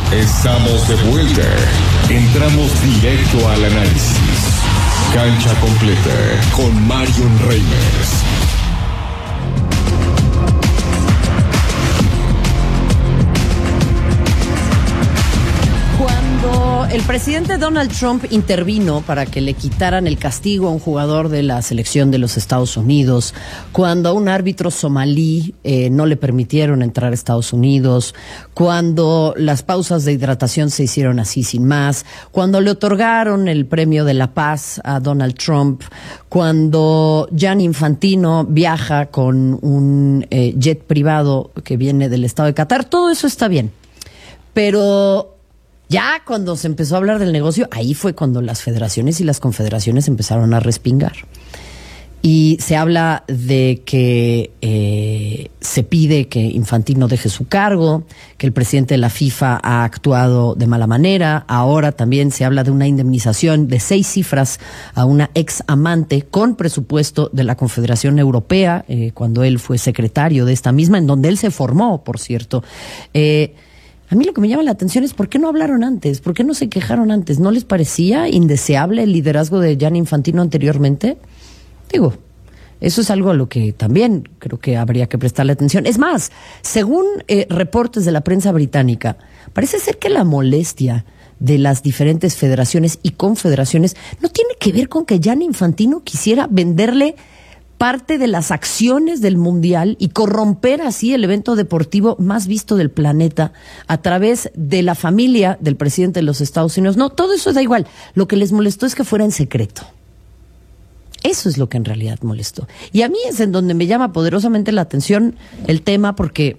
Estamos de vuelta. Entramos directo al análisis. Cancha completa con Marion Reimers. El presidente Donald Trump intervino para que le quitaran el castigo a un jugador de la selección de los Estados Unidos, cuando a un árbitro somalí no le permitieron entrar a Estados Unidos, cuando las pausas de hidratación se hicieron así sin más, cuando le otorgaron el premio de la paz a Donald Trump, cuando Gianni Infantino viaja con un jet privado que viene del estado de Qatar. Todo eso está bien, pero ya cuando se empezó a hablar del negocio, ahí fue cuando las federaciones y las confederaciones empezaron a respingar. Y se habla de que se pide que Infantino deje su cargo, que el presidente de la FIFA ha actuado de mala manera. Ahora también se habla de una indemnización de 6 cifras a una ex amante con presupuesto de la Confederación Europea, cuando él fue secretario de esta misma, en donde él se formó, por cierto. A mí lo que me llama la atención es ¿por qué no hablaron antes? ¿Por qué no se quejaron antes? ¿No les parecía indeseable el liderazgo de Gianni Infantino anteriormente? Digo, eso es algo a lo que también creo que habría que prestarle atención. Es más, según reportes de la prensa británica, parece ser que la molestia de las diferentes federaciones y confederaciones no tiene que ver con que Gianni Infantino quisiera venderle parte de las acciones del Mundial y corromper así el evento deportivo más visto del planeta a través de la familia del presidente de los Estados Unidos. No, todo eso da igual. Lo que les molestó es que fuera en secreto. Eso es lo que en realidad molestó. Y a mí es en donde me llama poderosamente la atención el tema porque,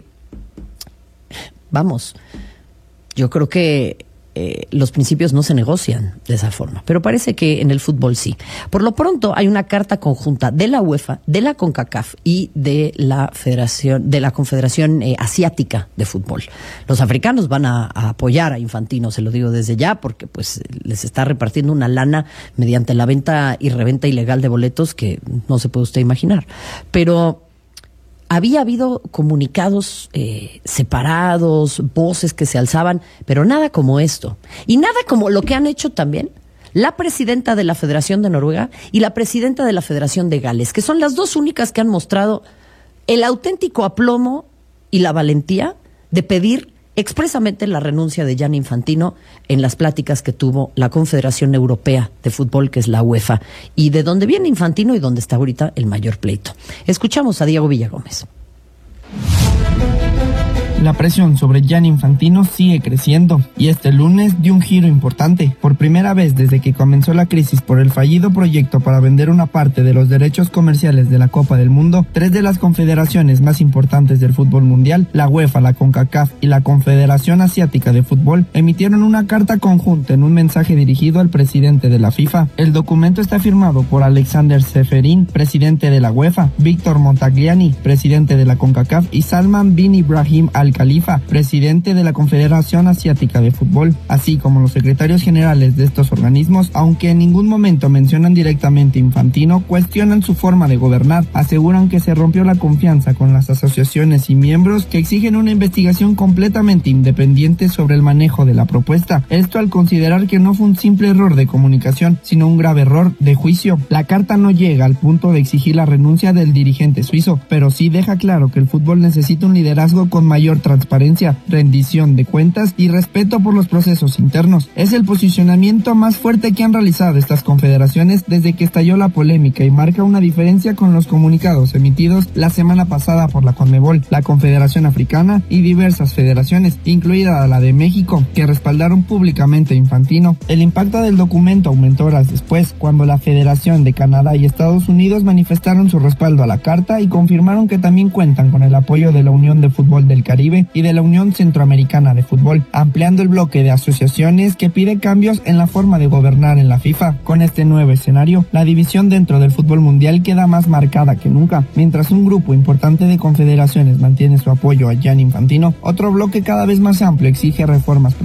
vamos, yo creo que los principios no se negocian de esa forma, pero parece que en el fútbol sí. Por lo pronto hay una carta conjunta de la UEFA, de la CONCACAF y de la Confederación Asiática de Fútbol. Los africanos van a apoyar a Infantino, se lo digo desde ya, porque pues les está repartiendo una lana mediante la venta y reventa ilegal de boletos que no se puede usted imaginar. Pero había habido comunicados separados, voces que se alzaban, pero nada como esto. Y nada como lo que han hecho también la presidenta de la Federación de Noruega y la presidenta de la Federación de Gales, que son las dos únicas que han mostrado el auténtico aplomo y la valentía de pedir expresamente la renuncia de Gianni Infantino en las pláticas que tuvo la Confederación Europea de Fútbol, que es la UEFA, y de dónde viene Infantino y dónde está ahorita el mayor pleito. Escuchamos a Diego Villagómez. La presión sobre Gianni Infantino sigue creciendo y este lunes dio un giro importante. Por primera vez desde que comenzó la crisis por el fallido proyecto para vender una parte de los derechos comerciales de la Copa del Mundo, 3 de las confederaciones más importantes del fútbol mundial, la UEFA, la CONCACAF y la Confederación Asiática de Fútbol, emitieron una carta conjunta en un mensaje dirigido al presidente de la FIFA. El documento está firmado por Alexander Ceferin, presidente de la UEFA, Víctor Montagliani, presidente de la CONCACAF, y Salman bin Ibrahim Al-Khalifa, presidente de la Confederación Asiática de Fútbol, así como los secretarios generales de estos organismos, aunque en ningún momento mencionan directamente a Infantino, cuestionan su forma de gobernar, aseguran que se rompió la confianza con las asociaciones y miembros que exigen una investigación completamente independiente sobre el manejo de la propuesta. Esto al considerar que no fue un simple error de comunicación, sino un grave error de juicio. La carta no llega al punto de exigir la renuncia del dirigente suizo, pero sí deja claro que el fútbol necesita un liderazgo con mayor transparencia, rendición de cuentas y respeto por los procesos internos. Es el posicionamiento más fuerte que han realizado estas confederaciones desde que estalló la polémica y marca una diferencia con los comunicados emitidos la semana pasada por la CONMEBOL, la Confederación Africana y diversas federaciones, incluida la de México, que respaldaron públicamente a Infantino. El impacto del documento aumentó horas después, cuando la Federación de Canadá y Estados Unidos manifestaron su respaldo a la carta y confirmaron que también cuentan con el apoyo de la Unión de Fútbol del Caribe y de la Unión Centroamericana de Fútbol, ampliando el bloque de asociaciones que pide cambios en la forma de gobernar en la FIFA. Con este nuevo escenario, la división dentro del fútbol mundial queda más marcada que nunca. Mientras un grupo importante de confederaciones mantiene su apoyo a Gianni Infantino, otro bloque cada vez más amplio exige reformas